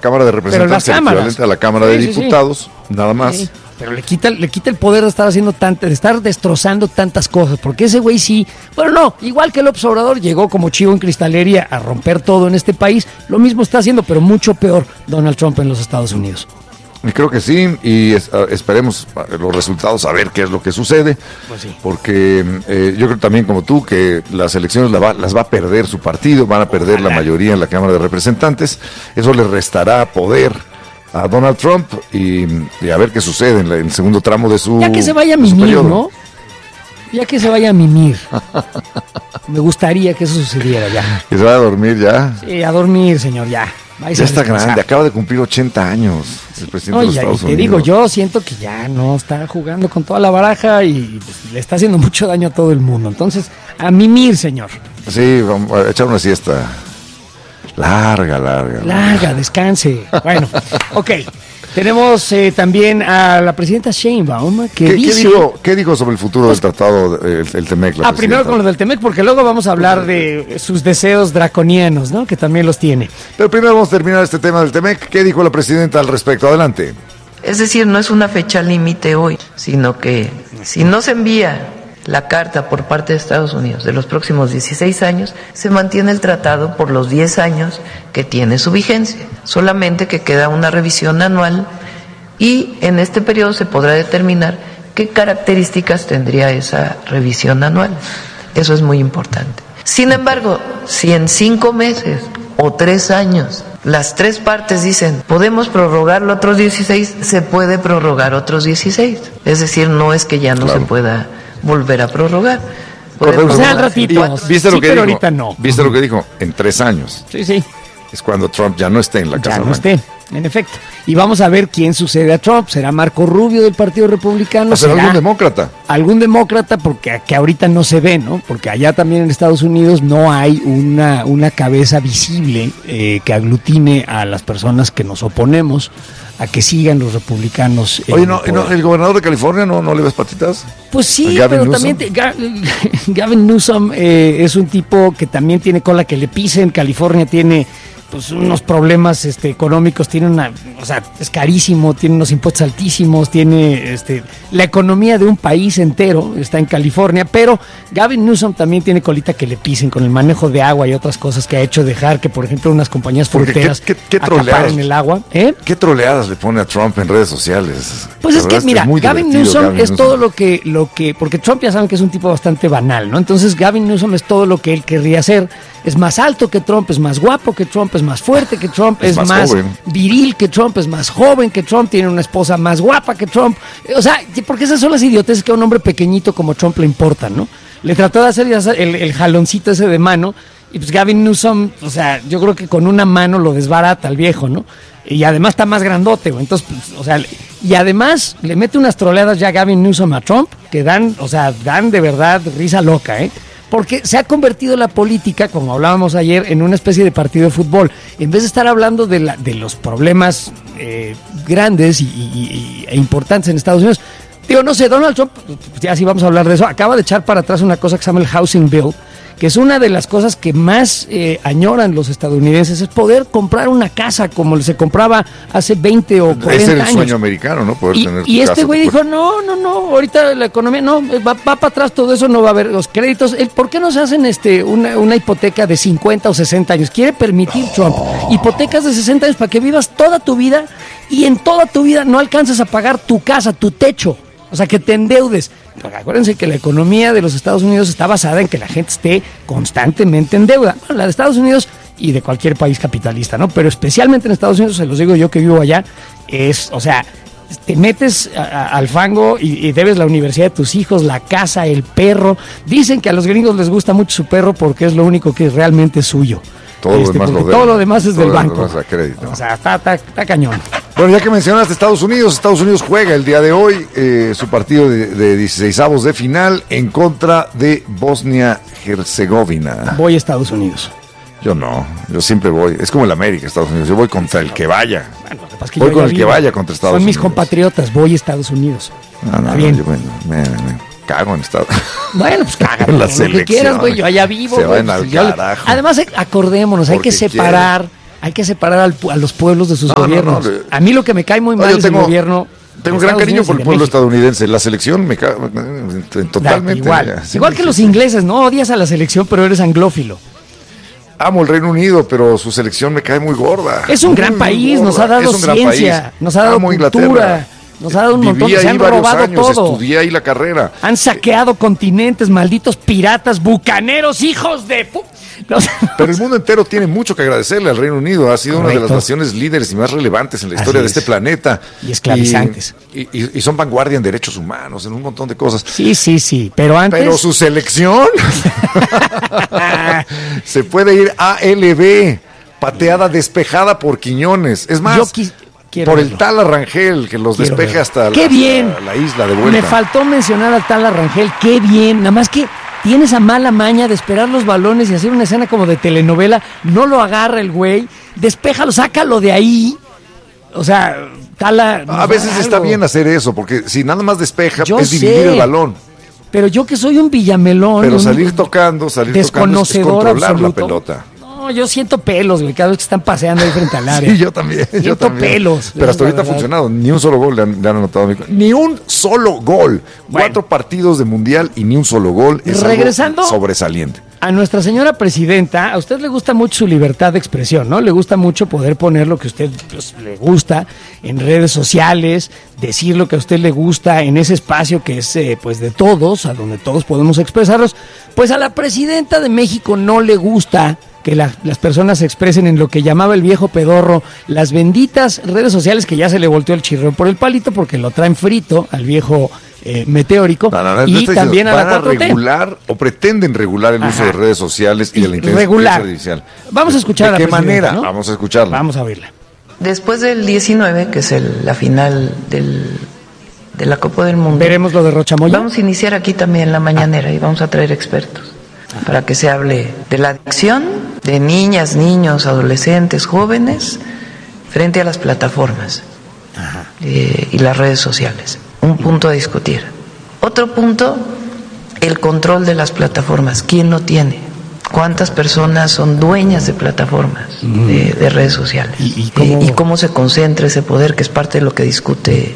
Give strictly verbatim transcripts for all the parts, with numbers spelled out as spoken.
Cámara de Representantes, el equivalente a la Cámara sí, de Diputados, sí, sí. nada más. Sí. Pero le quita, le quita el poder de estar haciendo tantas, de estar destrozando tantas cosas, porque ese güey sí, bueno no, igual que López Obrador llegó como chivo en cristalería a romper todo en este país, lo mismo está haciendo, pero mucho peor Donald Trump en los Estados Unidos. Y creo que sí, y es, uh, esperemos los resultados, a ver qué es lo que sucede, pues sí. porque eh, yo creo también como tú que las elecciones la va, las va a perder su partido, van a perder Ojalá. la mayoría en la Cámara de Representantes, eso le restará poder a Donald Trump y, y a ver qué sucede en, la, en el segundo tramo de su Ya que se vaya a mimir, ¿no? Ya que se vaya a mimir. Me gustaría que eso sucediera ya. ¿Que se vaya a dormir ya? Sí, a dormir, señor, ya. Ya está grande, acaba de cumplir ochenta años el presidente Oye, de los Estados y te Unidos. digo, yo siento que ya no está jugando con toda la baraja y pues, le está haciendo mucho daño a todo el mundo. Entonces, a mimir, señor. Sí, vamos a echar una siesta. Larga, larga. Larga, descanse. Bueno, ok. Tenemos eh, también a la presidenta Sheinbaum que ¿Qué, dice... ¿qué, dijo, ¿Qué dijo sobre el futuro del tratado, el, el Temec? Ah, primero con lo del Temec, porque luego vamos a hablar de sus deseos draconianos, ¿no? Que también los tiene. Pero primero vamos a terminar este tema del Temec. ¿Qué dijo la presidenta al respecto? Adelante. Es decir, no es una fecha límite hoy, sino que si no se envía la carta por parte de Estados Unidos de los próximos dieciséis años, se mantiene el tratado por los diez años que tiene su vigencia. Solamente que queda una revisión anual y en este periodo se podrá determinar qué características tendría esa revisión anual. Eso es muy importante. Sin embargo, si en cinco meses o tres años las tres partes dicen podemos prorrogarlo otros dieciséis, se puede prorrogar otros dieciséis. Es decir, no es que ya no claro. se pueda volver a prorrogar. O sea, al ratito. ¿Viste lo sí, que pero dijo? Ahorita no. ¿Viste lo que dijo? En tres años. Sí, sí. Es cuando Trump ya no esté en la Casa Ya no Blanca. esté, en efecto. Y vamos a ver quién sucede a Trump. ¿Será Marco Rubio del Partido Republicano? ¿O será algún demócrata? Algún demócrata, porque que ahorita no se ve, ¿no? Porque allá también en Estados Unidos no hay una, una cabeza visible eh, que aglutine a las personas que nos oponemos a que sigan los republicanos. Oye, no, no, ¿el gobernador de California no, no le ves patitas? Pues sí, Gavin pero Newsom. también te, Ga, Gavin Newsom eh, es un tipo que también tiene cola que le pisen. California tiene pues unos problemas este, económicos, tiene una, o sea, es carísimo, tiene unos impuestos altísimos, tiene este, la economía de un país entero está en California, pero Gavin Newsom también tiene colita que le pisen con el manejo de agua y otras cosas que ha hecho dejar que, por ejemplo, unas compañías fruteras ¿Qué, qué, qué acaparen el agua. ¿Eh? ¿Qué troleadas le pone a Trump en redes sociales? Pues La es que, verdad mira, es, que es Gavin Newsom Gavin es Newsom. todo lo que, lo que, porque Trump ya saben que es un tipo bastante banal, ¿no? Entonces Gavin Newsom es todo lo que él querría ser. Es más alto que Trump, es más guapo que Trump, es más fuerte que Trump, es, es más, más joven. viril que Trump, es más joven que Trump, tiene una esposa más guapa que Trump. O sea, porque esas son las idioteces que a un hombre pequeñito como Trump le importan, ¿no? Le trató de hacer el, el jaloncito ese de mano y pues Gavin Newsom, o sea, yo creo que con una mano lo desbarata al viejo, ¿no? Y además está más grandote, güey. Entonces, pues, o sea, y además le mete unas troleadas ya Gavin Newsom a Trump que dan, o sea, dan de verdad risa loca, ¿eh? Porque se ha convertido la política, como hablábamos ayer, en una especie de partido de fútbol. En vez de estar hablando de, la, de los problemas eh, grandes y, y, y, e importantes en Estados Unidos, digo, no sé, Donald Trump, ya sí vamos a hablar de eso, acaba de echar para atrás una cosa que se llama el Housing Bill, que es una de las cosas que más eh, añoran los estadounidenses, es poder comprar una casa como se compraba hace veinte o cuarenta años. Ese era el sueño americano, ¿no? Poder y, tener y este casa, güey dijo, no, no, no, ahorita la economía, no, va, va para atrás todo eso, no va a haber los créditos. El, ¿Por qué no se hacen este una, una hipoteca de cincuenta o sesenta años? Quiere permitir Trump hipotecas de sesenta años para que vivas toda tu vida y en toda tu vida no alcances a pagar tu casa, tu techo. O sea, que te endeudes. Porque acuérdense que la economía de los Estados Unidos está basada en que la gente esté constantemente en deuda. Bueno, la de Estados Unidos y de cualquier país capitalista, ¿no? Pero especialmente en Estados Unidos, se los digo yo que vivo allá, es, o sea, te metes a, a, al fango y, y debes la universidad de tus hijos, la casa, el perro. Dicen que a los gringos les gusta mucho su perro porque es lo único que realmente es suyo. Todo, este, lo, demás lo, todo lo demás es del banco. Demás crédito. O sea, está, está, está cañón. Bueno, ya que mencionaste Estados Unidos, Estados Unidos juega el día de hoy eh, su partido de, de dieciseisavos de final en contra de Bosnia-Herzegovina. Voy a Estados Unidos. Yo no, yo siempre voy. Es como el América, Estados Unidos. Yo voy contra el que vaya. Bueno, lo que pasa es que voy yo con ya el que vivo. vaya contra Estados Son Unidos. mis compatriotas, voy a Estados Unidos. No, no, Está bien. no, yo bueno, me, me cago en Estados Unidos. Bueno, pues cágate, La lo que quieras, güey, yo allá vivo. Se güey, van al pues, yo- carajo. Además, eh, acordémonos, hay Porque que separar, quieren. hay que separar al, a los pueblos de sus No, gobiernos. no, no, le- A mí lo que me cae muy No, mal yo es tengo- el gobierno. Tengo de gran Estados cariño Unidos por y el de pueblo México. estadounidense. La selección me cae totalmente. Igual, ya, igual que los ingleses, ¿no? Odias a la selección, pero eres anglófilo. Amo el Reino Unido, pero su selección me cae muy gorda. Es un Muy, gran muy país, nos gorda. ha dado Es un gran ciencia, país. nos ha dado Amo cultura, Inglaterra. nos ha dado un montón, Viví se ahí han varios robado años, todo. estudié ahí la carrera. Han saqueado continentes, malditos piratas, bucaneros, hijos de... pu- No, Pero el mundo entero tiene mucho que agradecerle al Reino Unido. Ha sido una de las Correcto. naciones líderes y más relevantes en la Así historia de es. este planeta. Y esclavizantes. Y, y- y son vanguardia en derechos humanos, en un montón de cosas. Sí, sí, sí, pero antes... Pero su selección se puede ir a L B, pateada despejada por Quiñones. Es más, Yo quis- quiero por verlo. el tal Arrangel que los Quiero despeje verlo. hasta, ¡Qué hasta bien! la isla de vuelta. Me faltó mencionar al tal Arrangel, qué bien, nada más que tiene esa mala maña de esperar los balones y hacer una escena como de telenovela, no lo agarra el güey, despéjalo, sácalo de ahí, o sea, Tala... nos A da veces está algo. bien hacer eso, porque si nada más despeja, Yo es dividir sé. el balón. Pero yo que soy un villamelón... Pero un salir tocando, salir tocando es, es desconocedor controlar absoluto. la pelota. No, yo siento pelos, güey, cada vez que están paseando ahí frente al área. Sí, yo también. Siento yo también. pelos. Pero hasta la ahorita ha verdad. funcionado. Ni un solo gol le han, le han anotado. a mi- Ni un solo gol. Bueno. Cuatro partidos de mundial y ni un solo gol. Es algo Regresando- sobresaliente. A nuestra señora presidenta, a usted le gusta mucho su libertad de expresión, ¿no? Le gusta mucho poder poner lo que a usted pues, le gusta en redes sociales, decir lo que a usted le gusta en ese espacio que es eh, pues de todos, a donde todos podemos expresarlos. Pues a la presidenta de México no le gusta que la- las personas se expresen en lo que llamaba el viejo pedorro, las benditas redes sociales, que ya se le volteó el chirrón por el palito porque lo traen frito al viejo eh, meteórico, No, no, no, y estoy también diciendo, a la van cuatro T. regular o pretenden regular el uso Ajá. de redes sociales y de la inteligencia Regular. artificial. Vamos a escuchar a ¿De la qué presidenta, manera? ¿no? Vamos a escucharla. Vamos a oírla. Después del diecinueve, que es el- la final del, de la Copa del Mundo, Veremos lo de Rochamoya. vamos a iniciar aquí también la mañanera y vamos a traer expertos para que se hable de la adicción de niñas, niños, adolescentes, jóvenes frente a las plataformas eh, y las redes sociales. Un punto a discutir. Otro punto, el control de las plataformas. ¿Quién lo tiene? ¿Cuántas personas son dueñas de plataformas, de, de redes sociales? ¿Y- y Eh, cómo- y cómo se concentra ese poder, que es parte de lo que discute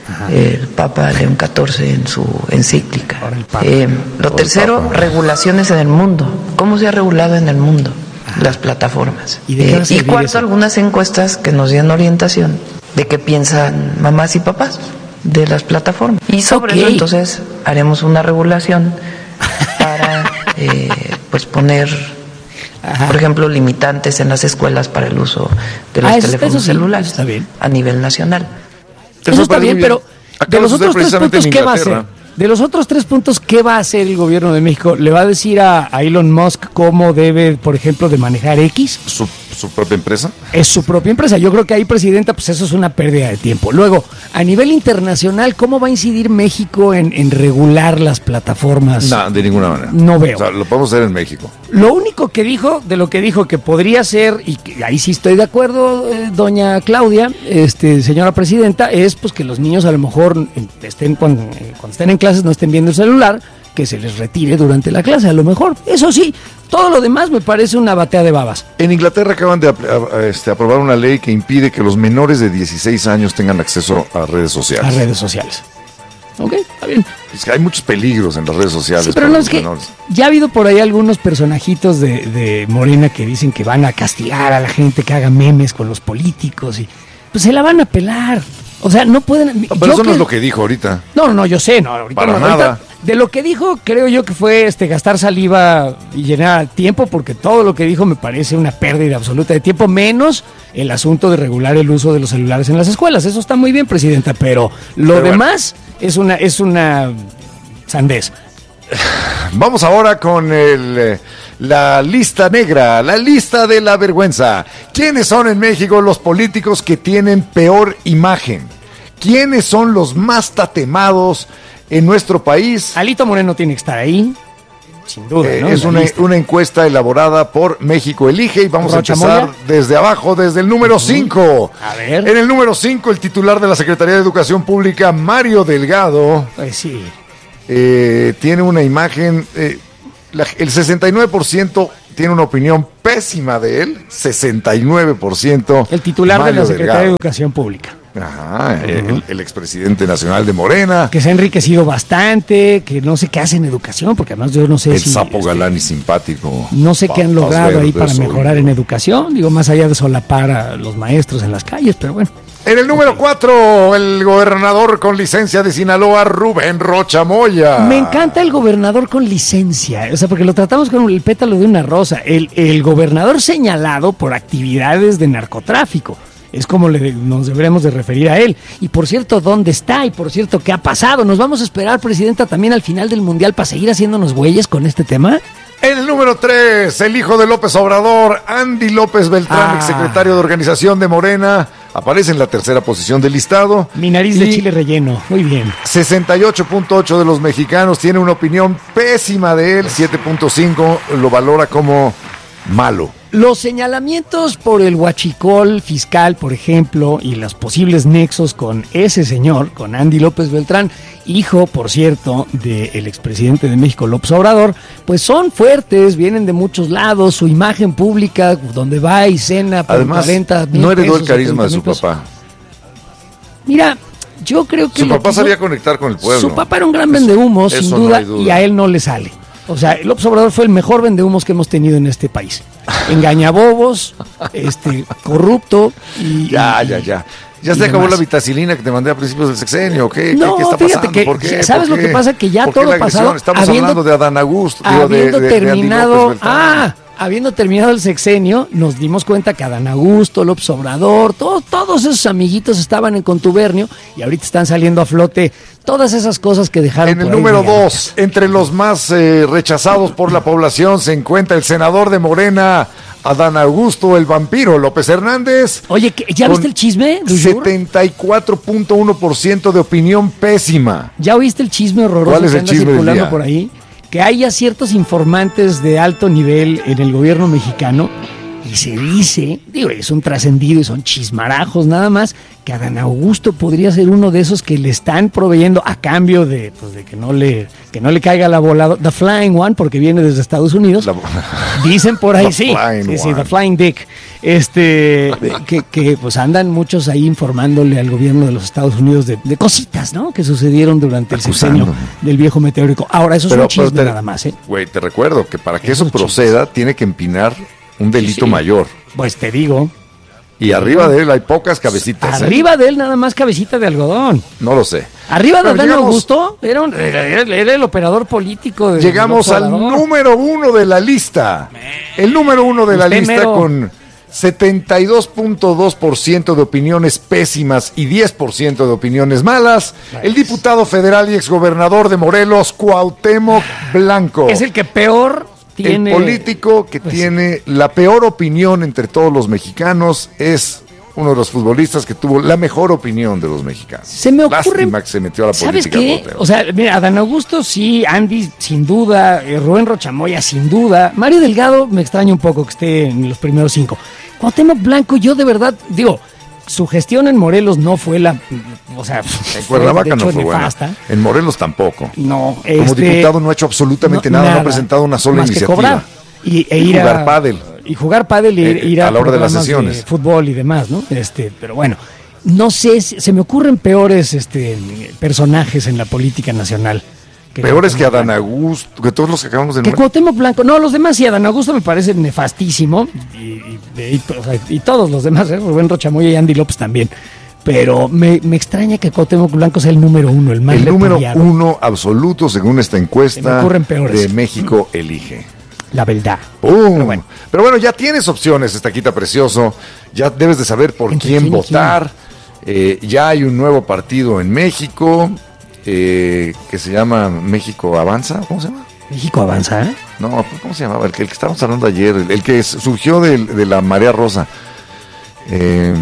el Papa León catorce en su encíclica. Ahora el Papa. Eh, lo el tercero, Papa. regulaciones en el mundo. ¿Cómo se ha regulado en el mundo las plataformas? ¿Y de qué va a Eh, y servir cuarto, eso? algunas encuestas que nos dieron orientación de qué piensan mamás y papás de las plataformas. Y sobre Ok. eso entonces haremos una regulación para eh, pues poner, Ajá. por ejemplo, limitantes en las escuelas para el uso de los Ah, eso- teléfonos eso sí, celulares eso está bien. a nivel nacional. Eso está parece bien, muy pero de Acaba los de suceder otros tres precisamente puntos, en ¿qué va a hacer? Inglaterra. De los otros tres puntos, ¿qué va a hacer el gobierno de México? ¿Le va a decir a, a Elon Musk cómo debe, por ejemplo, de manejar X? ¿Su, su propia empresa? Es su propia empresa. Yo creo que ahí, presidenta, pues eso es una pérdida de tiempo. Luego, a nivel internacional, ¿cómo va a incidir México en, en regular las plataformas? No, de ninguna manera. No veo. O sea, lo podemos hacer en México. Lo único que dijo, de lo que dijo que podría ser, y que ahí sí estoy de acuerdo, eh, doña Claudia, este, señora presidenta, es pues que los niños a lo mejor eh, estén cuando, eh, cuando estén en clases no estén viendo el celular, que se les retire durante la clase, a lo mejor. Eso sí, todo lo demás me parece una batea de babas. En Inglaterra acaban de ap- a- este, aprobar una ley que impide que los menores de dieciséis años tengan acceso a redes sociales. A redes sociales. Ok, está bien. Es que hay muchos peligros en las redes sociales. Sí, pero para no los es que menores. ya ha habido por ahí algunos personajitos de, de Morena que dicen que van a castigar a la gente que haga memes con los políticos y pues se la van a pelar. O sea, no pueden. No, pero yo eso no que- es lo que dijo ahorita. No, no, no, yo sé, no, ahorita Para no, ahorita- nada. de lo que dijo, creo yo que fue este gastar saliva y llenar tiempo, porque todo lo que dijo me parece una pérdida absoluta de tiempo, menos el asunto de regular el uso de los celulares en las escuelas. Eso está muy bien, presidenta, pero lo Pero demás es una, es una sandez. Vamos ahora con el, eh, la lista negra, la lista de la vergüenza. ¿Quiénes son en México los políticos que tienen peor imagen? ¿Quiénes son los más tatemados en nuestro país? Alito Moreno tiene que estar ahí, sin duda, Eh, ¿no? es En la una, lista. una encuesta elaborada por México Elige y vamos ¿Rocha a empezar Moya? desde abajo, desde el número cinco. A ver. En el número cinco, el titular de la Secretaría de Educación Pública, Mario Delgado, Pues sí. eh, tiene una imagen, eh, la- el sesenta y nueve por ciento tiene una opinión pésima de él, sesenta y nueve por ciento. El titular Mario de la Secretaría Delgado. de Educación Pública. Ajá, uh-huh. el, el expresidente nacional de Morena. Que se ha enriquecido bastante, que no sé qué hace en educación, porque además yo no sé el si... El sapo este, galán y simpático. No sé qué han logrado ahí para soy. mejorar en educación, digo, más allá de solapar a los maestros en las calles, pero bueno. En el número cuatro, el gobernador con licencia de Sinaloa, Rubén Rocha Moya. Me encanta el gobernador con licencia, o sea, porque lo tratamos con el pétalo de una rosa. El, el gobernador señalado por actividades de narcotráfico. Es como le, nos deberemos de referir a él. Y por cierto, ¿dónde está? Y por cierto, ¿qué ha pasado? ¿Nos vamos a esperar, Presidenta, también al final del Mundial para seguir haciéndonos güeyes con este tema? En el número tres, el hijo de López Obrador, Andy López Beltrán, Ah. exsecretario de Organización de Morena, aparece en la tercera posición del listado. Mi nariz de chile relleno, muy bien. sesenta y ocho punto ocho de los mexicanos tiene una opinión pésima de él, siete punto cinco lo valora como malo. Los señalamientos por el huachicol fiscal, por ejemplo, y los posibles nexos con ese señor, con Andy López Beltrán, hijo, por cierto, del expresidente de México, López Obrador, pues son fuertes, vienen de muchos lados, su imagen pública, donde va y cena por Además, cuarenta mil no heredó pesos, el carisma de su setenta mil papá. pesos. Mira, yo creo que... Su lo papá que sabía hizo- conectar con el pueblo. Su papá era un gran vendehumos, sin eso no duda, hay duda. y a él no le sale. O sea, López Obrador fue el mejor vendehumos que hemos tenido en este país. Engañabobos, este, corrupto y... Ya, y- ya, ya. Ya y se acabó demás. la vitacilina que te mandé a principios del sexenio. ¿Qué, No, ¿Qué, qué está fíjate pasando? que, ¿Por qué? ¿sabes ¿Por lo que qué? pasa? Que ya ¿Por qué todo la agresión? pasado, Estamos habiendo- hablando de Adán Augusto, digo, de, habiendo de- de Andy terminado, López Beltrán. ah, habiendo terminado el sexenio, nos dimos cuenta que Adán Augusto, López Obrador, todos, todos esos amiguitos estaban en contubernio y ahorita están saliendo a flote todas esas cosas que dejaron En el por ahí número mediáticas. dos, entre los más eh, rechazados por la población, se encuentra el senador de Morena, Adán Augusto, el vampiro López Hernández. Oye, ¿qué- ¿ya con viste el chisme? Duyur? setenta y cuatro punto uno por ciento de opinión pésima. ¿Ya oíste el chisme horroroso ¿Cuál es que el anda chisme del circulando día? por ahí? Que hay ya ciertos informantes de alto nivel en el gobierno mexicano y se dice, digo, son trascendidos y son chismarajos nada más, que Adán Augusto podría ser uno de esos que le están proveyendo a cambio de, pues, de que no le que no le caiga la volada, The Flying One, porque viene desde Estados Unidos. La- Dicen por ahí, The sí, Flying sí, sí, One. The Flying Dick, este, que, que pues andan muchos ahí informándole al gobierno de los Estados Unidos de, de cositas, ¿no? Que sucedieron durante el Acusando. sexenio del viejo meteórico. Ahora, eso es un chisme te- nada más, ¿eh? Güey, te recuerdo que para que Eso eso es proceda, tiene que empinar un delito Sí. mayor. Pues te digo, Y arriba de él hay pocas cabecitas. ¿eh? arriba de él nada más cabecita de algodón. No lo sé. Arriba de Pero Adán llegamos- Augusto era, un- era, era el operador político de Llegamos del al Obrador. número uno de la lista. El número uno de la Usted lista mero. con setenta y dos punto dos por ciento de opiniones pésimas y diez por ciento de opiniones malas. El diputado federal y exgobernador de Morelos, Cuauhtémoc Blanco. Es el que peor tiene. El político que pues, tiene la peor opinión entre todos los mexicanos es uno de los futbolistas que tuvo la mejor opinión de los mexicanos. Se me ocurre. Lástima que se metió a la ¿Sabes política. qué? Cuauhtémoc. O sea, mira, Adán Augusto sí, Andy sin duda, eh, Rubén Rochamoya sin duda, Mario Delgado me extraña un poco que esté en los primeros cinco. Cuauhtémoc Blanco, yo de verdad, digo, su gestión en Morelos no fue la, o sea, En fue, Cuernavaca de hecho, no fue buena. nefasta. En Morelos tampoco. No, Como este, diputado no ha hecho absolutamente nada, no ha presentado una sola más que iniciativa. cobrar y, e Y ir jugar a- pádel. y jugar pádel y ir, Eh, ir a, a la hora de las programas sesiones. fútbol y demás, ¿no? Este, pero bueno, no sé, si- se me ocurren peores este personajes en la política nacional. Peores que Cuauhtémoc Adán Blanco. Augusto, que todos los que acabamos de Que nombrar. Cuauhtémoc Blanco, no, los demás sí, Adán Augusto me parece nefastísimo, y, y, y- o sea, y todos los demás, ¿eh? Rubén Rochamoya y Andy López también. Pero me, me extraña que Cuauhtémoc Blanco sea el número uno, el más El número repudiado. uno absoluto según esta Se me encuesta ocurren peores. de México Elige. La verdad. ¡Pum! Pero bueno. Pero bueno, ya tienes opciones, Estaquita Precioso. Ya debes de saber por ¿Entre quién quién y votar. Eh, ya hay un nuevo partido en México eh, que se llama México Avanza. ¿Cómo se llama? México avanza, ¿eh? No, ¿cómo se llamaba? El que, el que estábamos hablando ayer, el, el que surgió de, de la marea rosa. Eh,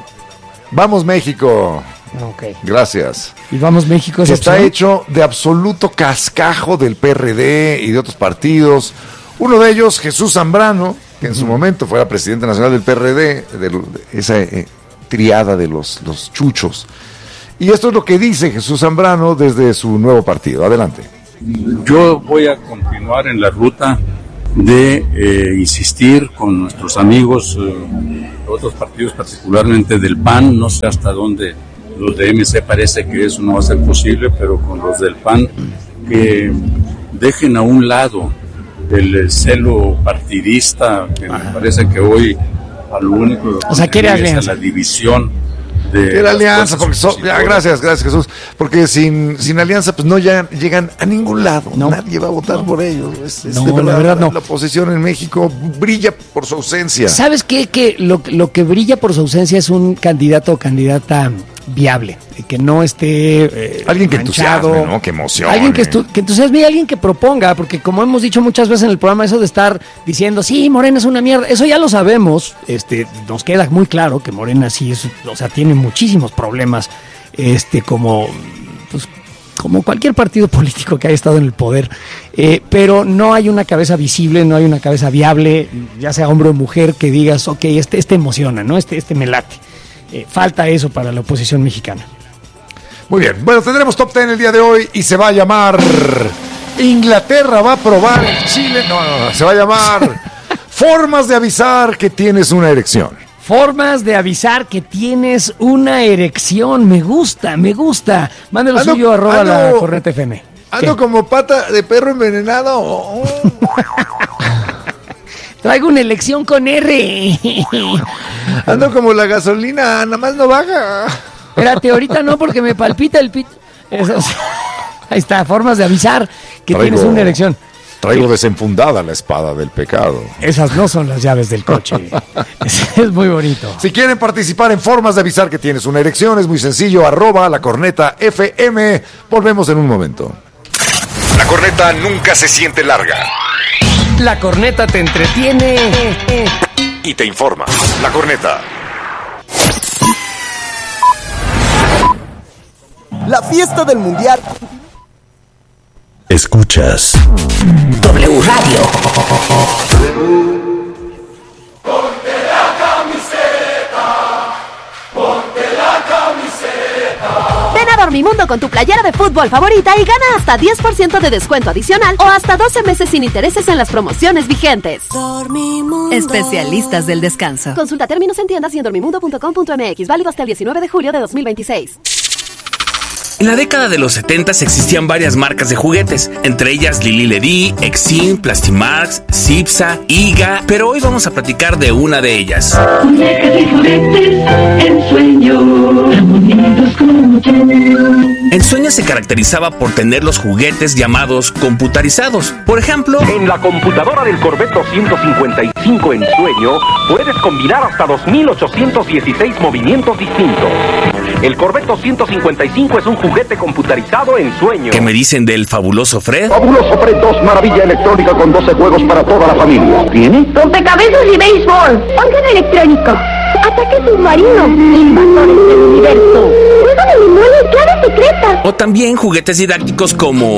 Vamos México. Ok. Gracias. Y vamos México. ¿es Está opción? hecho de absoluto cascajo del P R D y de otros partidos. Uno de ellos, Jesús Zambrano, que en su momento fuera presidente nacional del P R D, de, lo- de esa eh, triada de los, los chuchos. Y esto es lo que dice Jesús Zambrano desde su nuevo partido. Adelante. Yo voy a continuar en la ruta de eh, insistir con nuestros amigos, eh, otros partidos, particularmente del P A N, no sé hasta dónde los de M C parece que eso no va a ser posible, pero con los del P A N, que dejen a un lado el celo partidista, que me parece que hoy a lo único o sea, quiere es a la división de la alianza, porque so, ya, gracias, gracias Jesús, porque sin, sin alianza pues no ya llegan a ningún lado, no, nadie va a votar no, por ellos, es, es no, de verdad, la verdad no. La oposición en México brilla por su ausencia. ¿Sabes qué? Que lo, lo que brilla por su ausencia es un candidato o candidata viable, que no esté eh, alguien que manchado, entusiasme, ¿no? Que emocione. Alguien que, estu- que entusiasme y alguien que proponga, porque como hemos dicho muchas veces en el programa, eso de estar diciendo, sí, Morena es una mierda, eso ya lo sabemos, este, nos queda muy claro que Morena sí es, o sea, tiene muchísimos problemas, este, como, pues, como cualquier partido político que haya estado en el poder, eh, pero no hay una cabeza visible, no hay una cabeza viable, ya sea hombre o mujer, que digas, ok, este, este emociona, ¿no? Este, este me late. Eh, falta eso para la oposición mexicana. Muy bien, bueno, tendremos Top diez el día de hoy y se va a llamar Inglaterra va a probar el Chile, no, no, no, se va a llamar Formas de avisar que tienes una erección. Formas de avisar que tienes una erección, me gusta, me gusta. Mándelo ando, suyo arroba ando, la Corneta F M. Ando ¿Qué? Como pata de perro envenenado. Oh. Traigo una elección con R. Ando como la gasolina, nada más no baja. Espérate, ahorita no, porque me palpita el pito. Eso, ahí está, formas de avisar que traigo, tienes una erección. Traigo desenfundada la espada del pecado. Esas no son las llaves del coche. es, es muy bonito. Si quieren participar en formas de avisar que tienes una erección, es muy sencillo, arroba la Corneta F M. Volvemos en un momento. La corneta nunca se siente larga. La corneta te entretiene y te informa. La Corneta. La fiesta del mundial. Escuchas W Radio. Ponte la camiseta, ponte la camiseta. Ven a Dormimundo con tu playera de fútbol favorita y gana hasta diez por ciento de descuento adicional o hasta doce meses sin intereses en las promociones vigentes. Dormimundo. Especialistas del descanso. Consulta términos en tiendas y en dormimundo punto com punto m x. Válido hasta el diecinueve de julio de dos mil veintiséis. En la década de los setentas existían varias marcas de juguetes, entre ellas Lili Ledy, Exim, Plastimax, Cipsa, Iga, pero hoy vamos a platicar de una de ellas. Muñecas y juguetes, Ensueño, tan bonitos como tú. Ensueño se caracterizaba por tener los juguetes llamados computarizados. Por ejemplo, en la computadora del Corvette doscientos cincuenta y cinco Ensueño puedes combinar hasta dos mil ochocientos dieciséis movimientos distintos. El Corvette doscientos cincuenta y cinco es un juguete computarizado Ensueño. ¿Qué me dicen del fabuloso Fred? Fabuloso Fred dos, maravilla electrónica con doce juegos para toda la familia. ¿Tiene? Rompecabezas y béisbol. Órgano electrónico. Ataque submarino. Invasores del universo. Juego de memoria y claves secretas. O también juguetes didácticos como